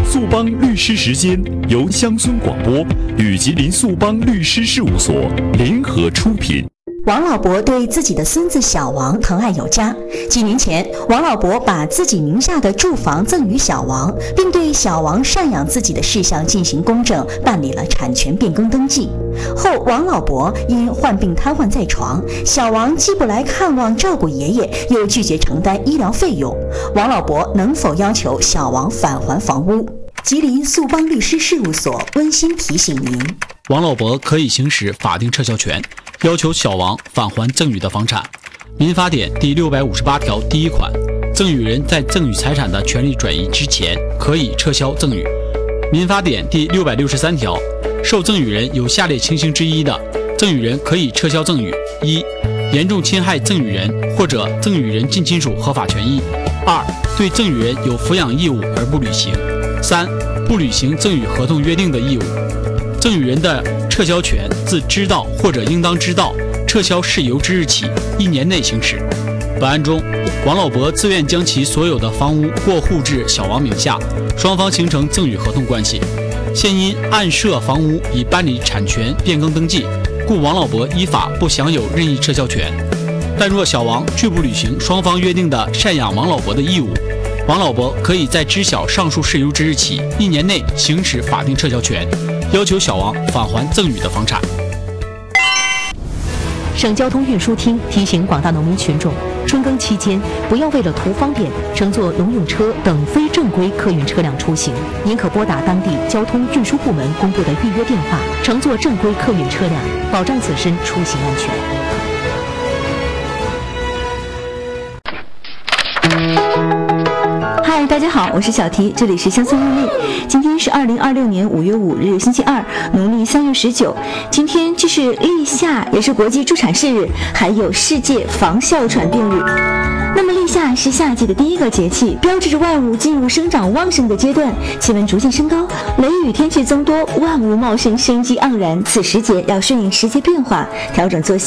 速帮律师时间由乡村广播与吉林速帮律师事务所联合出品。 王老伯对自己的孙子小王疼爱有加。几年前，王老伯把自己名下的住房赠与小王，并对小王赡养自己的事项进行公证，办理了产权变更登记。后，王老伯因患病瘫痪在床，小王既不来看望照顾爷爷，又拒绝承担医疗费用。王老伯能否要求小王返还房屋？吉林速帮律师事务所温馨提醒您： 王老伯可以行使法定撤销权，要求小王返还赠与的房产。民法典第658条第1款，赠与人在赠与财产的权利转移之前，可以撤销赠与。民法典第663条，受赠与人有下列情形之一的，赠与人可以撤销赠与：一、严重侵害赠与人或者赠与人近亲属合法权益；二、对赠与人有抚养义务而不履行；三、不履行赠与合同约定的义务。赠与人的撤销权自知道或者应当知道撤销事由之日起1年内行使。本案中，王老伯自愿将其所有的房屋过户至小王名下，双方形成赠与合同关系。现因案涉房屋已办理产权变更登记，故王老伯依法不享有任意撤销权。但若小王拒不履行双方约定的赡养王老伯的义务，王老伯可以在知晓上述事由之日起1年内行使法定撤销权，要求小王返还赠与的房产。 省交通运输厅提醒广大农民群众，春耕期间不要为了图方便乘坐农用车等非正规客运车辆出行，您可拨打当地交通运输部门公布的预约电话，乘坐正规客运车辆，保障自身出行安全。 嗨，大家好，我是小提，这里是乡村日历。今天是2026年5月5日，星期二，农历3月19。今天既是立夏，也是国际助产士日，还有世界防哮喘病日。那么立夏是夏季的第一个节气，标志着万物进入生长旺盛的阶段，气温逐渐升高，雷雨天气增多，万物茂盛，生机盎然。此时节要顺应时节变化，调整作息。